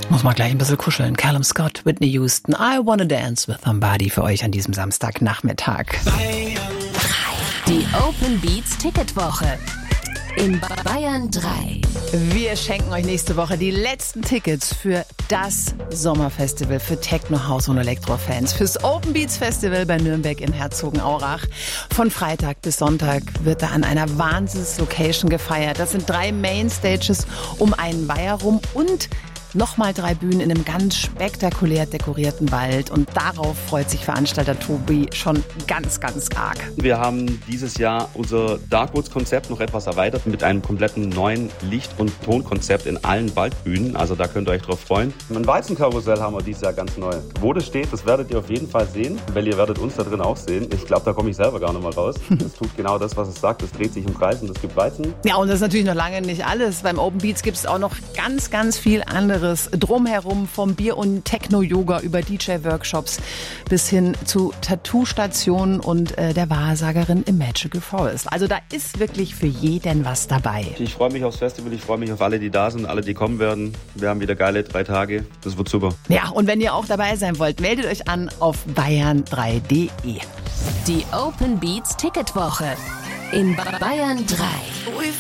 Muss mal gleich ein bisschen kuscheln. Callum Scott, Whitney Houston, I Wanna Dance with Somebody für euch an diesem Samstagnachmittag. Die Open Beats Ticketwoche in Bayern 3. Wir schenken euch nächste Woche die letzten Tickets für das Sommerfestival für Techno, House und Elektro-Fans. Fürs Open Beats Festival bei Nürnberg in Herzogenaurach. Von Freitag bis Sonntag wird da an einer Wahnsinns-Location gefeiert. Das sind 3 Mainstages um einen Weiher rum und nochmal 3 Bühnen in einem ganz spektakulär dekorierten Wald. Und darauf freut sich Veranstalter Tobi schon ganz, ganz arg. Wir haben dieses Jahr unser Darkwoods-Konzept noch etwas erweitert mit einem kompletten neuen Licht- und Tonkonzept in allen Waldbühnen. Also da könnt ihr euch drauf freuen. Ein Weizenkarussell haben wir dieses Jahr ganz neu. Wo das steht, das werdet ihr auf jeden Fall sehen, weil ihr werdet uns da drin auch sehen. Ich glaube, da komme ich selber gar nicht mal raus. Es tut genau das, was es sagt. Es dreht sich im Kreis und es gibt Weizen. Ja, und das ist natürlich noch lange nicht alles. Beim Open Beats gibt es auch noch ganz, ganz viel anderes drumherum, vom Bier- und Techno-Yoga über DJ-Workshops bis hin zu Tattoo-Stationen und der Wahrsagerin im Magical Forest. Also da ist wirklich für jeden was dabei. Ich freue mich aufs Festival, ich freue mich auf alle, die da sind, alle, die kommen werden. Wir haben wieder geile 3 Tage. Das wird super. Ja, und wenn ihr auch dabei sein wollt, meldet euch an auf bayern3.de. Die Open Beats Ticketwoche in Bayern 3.